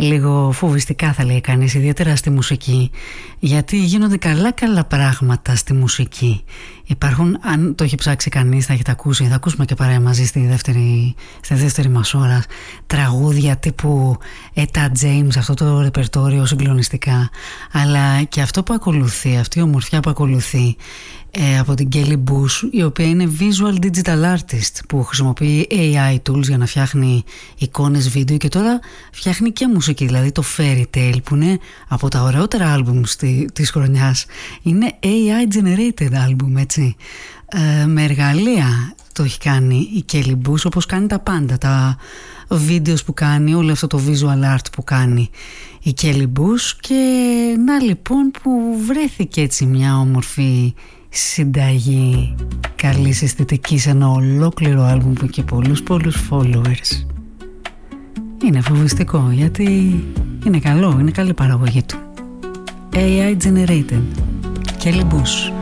λίγο φοβιστικά θα λέει κανείς, ιδιαίτερα στη μουσική, γιατί γίνονται καλά πράγματα στη μουσική. Υπάρχουν, αν το έχει ψάξει κανείς, θα έχετε ακούσει, θα ακούσουμε και παρέα μαζί στη δεύτερη μας ώρα, τραγούδια τύπου Etta James, αυτό το ρεπερτόριο συγκλονιστικά, αλλά και αυτό που ακολουθεί, αυτή η ομορφιά που ακολουθεί από την Kelly Bush, η οποία είναι visual digital artist που χρησιμοποιεί AI tools για να φτιάχνει εικόνες, βίντεο, και τώρα φτιάχνει και μουσική, δηλαδή το Fairy Tale που είναι από τα ωραιότερα άλμπουμ της χρονιάς, είναι AI generated άλμπουμ, έτσι, με εργαλεία το έχει κάνει η Kelly Bush, όπως κάνει τα πάντα, τα βίντεο που κάνει, όλο αυτό το visual art που κάνει η Kelly Bush. Και να λοιπόν που βρέθηκε έτσι μια όμορφη συνταγή καλής αισθητικής σε ένα ολόκληρο άλμπουμ που έχει πολλούς followers. Είναι φοβιστικό γιατί είναι καλό, είναι καλή παραγωγή του. AI generated, Kelly Bush.